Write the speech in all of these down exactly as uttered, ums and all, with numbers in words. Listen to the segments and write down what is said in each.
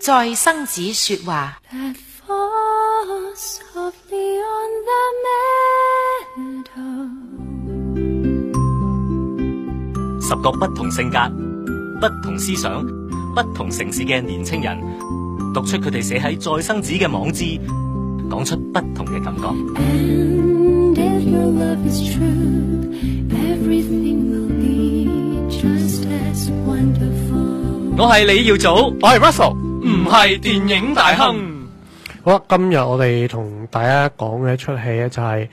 在生子說話。 十個不同性格、不同思想、不同城市嘅年青人，讀出佢哋寫喺再生子嘅網誌，講出不同嘅感覺。And if your love is true, everything will be just as wonderful. 我係李耀祖， 我係 Russell， 唔係電影大亨。 好啦，今日我哋同大家講嘅一出戲咧就係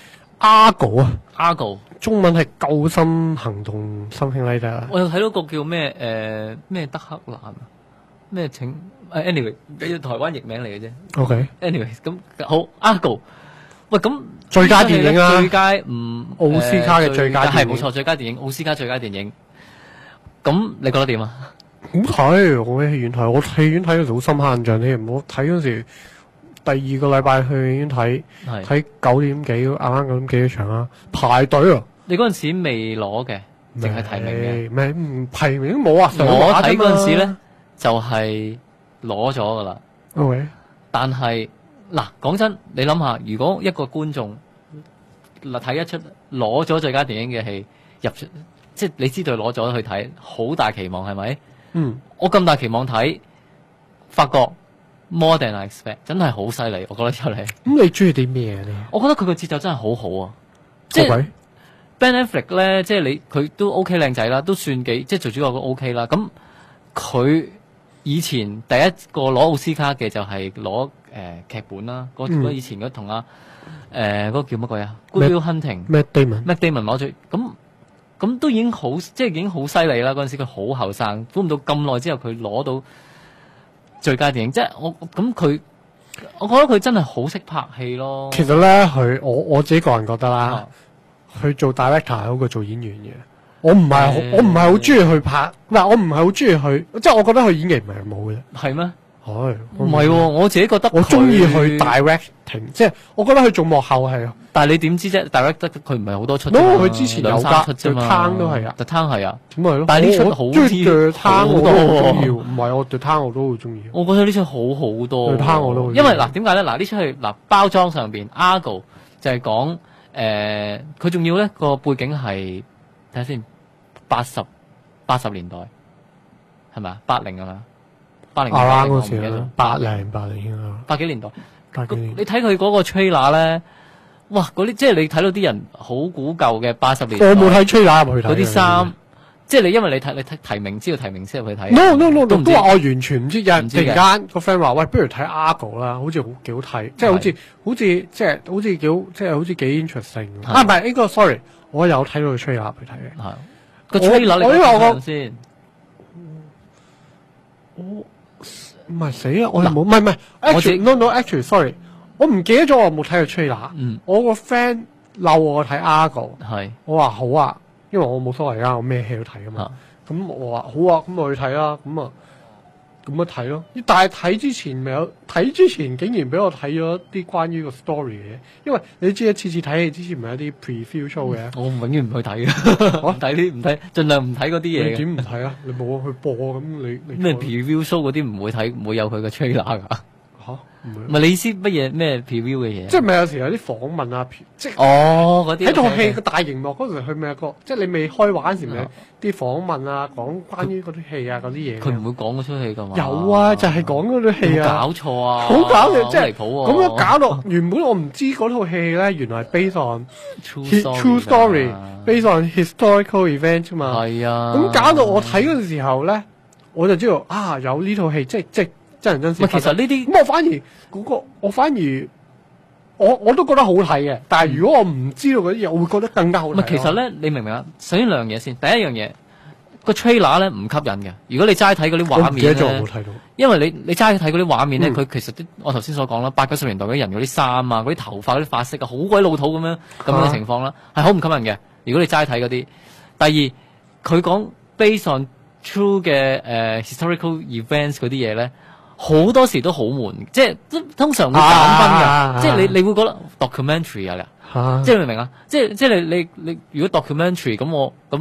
Argo 啊 ，Argo 中文係救生行動 something like that。 我有睇到個叫咩誒咩德克蘭咩請誒 anyway 嘅台灣譯名嚟嘅啫。 OK，anyway 咁好 Argo。喂，咁最佳電影啊， 最佳唔奧斯卡嘅最佳電影係冇錯，最佳電影奧斯卡最佳電影。咁你覺得點啊？ 好睇，我喺戲院睇，我戲院睇嗰時好深刻印象添。我睇嗰時第二個禮拜去戲院睇，睇九點幾啱啱九點幾嘅場啦，排隊啊！ 你嗰陣時未攞嘅，淨係提名嘅， 咩唔提名都冇啊！ 我睇嗰陣時咧就係攞咗噶啦。 OK， 但係嗱，講真，你諗下，如果一個觀眾嗱睇一出攞咗最佳電影嘅戲入出，即係你知道攞咗去睇，好大期望係咪？ 嗯， 我咁大期望睇，發覺 more than I expect， 真係好犀利，我覺得出嚟。 咁你中意啲咩咧？ 我覺得佢個節奏真係好好啊！即係 Ben Affleck 咧，即係你佢都 OK 靚仔啦，都算幾即係做主角都 OK 啦。咁佢以前第一個攞奧斯卡嘅就係攞誒劇本啦，嗰、嗯、以前嗰同阿誒嗰個叫乜鬼啊 Good Will Hunting，Matt Damon，Matt Damon 攞最咁。咁都已經好，即係已經好犀利啦！嗰陣時佢好後生，估唔到咁耐之後佢攞到最佳電影，即係我咁佢，我覺得佢真係好識拍戲咯。 其實咧，佢我我自己個人覺得啦，佢、啊、做 director 係好過做演員嘅。我唔係、嗯、我唔係好中意去拍，唔係我唔係好中意去，即係我覺得佢演技唔係冇嘅。 係咩？ 係唔係？我自己覺得我中意去 directing， 即係我覺得佢做幕後係。 但係你點知啫 ？direct 得佢唔係好多出， 因為佢之前有三出啫嘛。The Town 都係啊 ，The Town 係啊， 咁咪咯。 但係呢出好啲 The Town 我都好中意，唔係我 The Town 我都好中意。 我覺得呢出好好多 The Town 我都好， 因為嗱點解咧？嗱呢出係嗱包裝上邊 Argo 就係講誒，佢仲要咧個背景係睇下先，八十八十年代係咪啊？八零啊嘛，八零啱嗰時啦，八零八零啊， 八幾年代。 八幾年。 你睇佢嗰個 trailer 咧。哇！嗰啲即係你睇到啲人好古舊嘅八十年， 我冇睇 trailer 入去睇嗰啲衫，即係你因為你睇你睇提名知道提名先入去睇。 No no no， 都都話我完全唔知，有人突然間個 friend 話喂，不如睇 Argo 啦，好似好幾好睇，即係好似好似即係好似幾即係好似幾 interesting。啊唔係呢個 sorry，我有睇到個 trailer 入去睇嘅。 係個 trailer 你睇先。 我唔係死啊！我係冇唔係唔係 actually no no actually sorry。我唔記得咗我冇睇過 trailer，嗯，我個 friend 嬲我睇 Argo， 係，我話好啊，因為我冇所謂啊，我咩戲都睇啊嘛，咁我話好啊，咁我去睇啦，咁啊，咁咪睇咯。但係睇之前未有睇之前，竟然俾我睇咗啲關於個 story 嘅嘢，因為你知一次次睇戲之前咪有啲 preview show 嘅， 我永遠唔去睇嘅，我睇啲唔睇，盡量唔睇嗰啲嘢。 你點唔睇啊？你冇去播咁你你咩 preview show 嗰啲唔會睇，唔會有佢嘅 trailer 噶。 吓， 唔係你意思乜嘢咩 preview 嘅嘢？ 即係咪有時有啲訪問啊？即係哦嗰啲喺套戲個大熒幕嗰時，佢咪有個即係你未開玩嗰時咪啲訪問啊，講關於嗰啲戲啊嗰啲嘢。 佢唔會講嗰出戲噶嘛？ 有啊，就係講嗰啲戲啊。 搞錯啊！ 好搞笑，即係離譜喎！ 咁樣搞到原本我唔知嗰套戲咧，原來係 based on true story，based on historical event 啫嘛。 係啊。 咁搞到我睇嗰陣時候咧，我就知道啊，有呢套戲，即係即係。真人真事， 其實呢啲咁我反而嗰、嗰個，我反而我我都覺得好睇嘅。但係如果我唔知道嗰啲嘢，我會覺得更加好睇。 唔係，其實咧，你明唔明啊？首先兩樣嘢先，第一樣嘢個 trailer 咧唔吸引嘅。如果你齋睇嗰啲畫面咧， 我冇睇到。 因為你你齋睇嗰啲畫面咧，佢、嗯、其實啲我頭先所講啦，八九十年代嗰啲人嗰啲衫啊、嗰啲頭髮、嗰啲髮色啊，好鬼老土咁樣咁樣嘅情況啦，係好唔吸引嘅。如果你齋睇嗰啲，第二佢講 based on true 嘅誒、uh, historical events 嗰啲嘢咧。好多時都好悶，即係通常會減分嘅、啊，即係你你會覺得 documentary 啊，啊即係明唔明啊？即係即係你你你如果 documentary 咁我咁。